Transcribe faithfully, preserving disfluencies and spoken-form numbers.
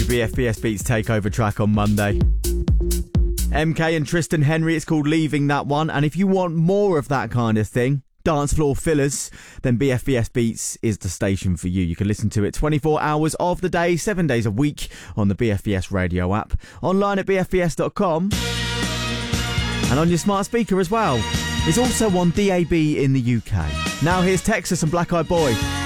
B F B S Beats takeover track on Monday. M K and Tristan Henry, it's called Leaving, that one. And if you want more of that kind of thing, dance floor fillers, then B F B S Beats is the station for you. You can listen to it twenty-four hours of the day, seven days a week on the B F B S radio app, online at b f b s dot com, and on your smart speaker as well. It's also on D A B in the U K. Now here's Texas and Black Eyed Boy.